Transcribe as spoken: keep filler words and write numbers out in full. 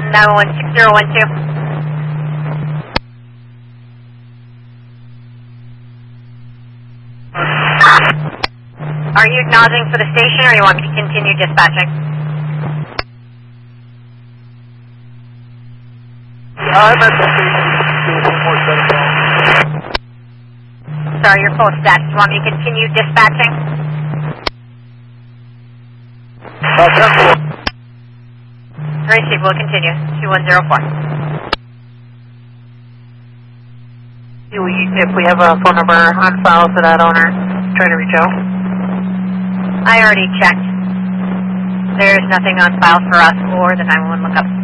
nine one six zero one two. Are you acknowledging for the station, or you want me to continue dispatching? I'm at the station. four seven one. Sorry, you're full of stats. Do you want me to continue dispatching? Uh, ten four. Receive, we'll continue. two one zero four. If we have a phone number on file for that owner, trying to reach out. I already checked. There's nothing on file for us or the nine one one lookup.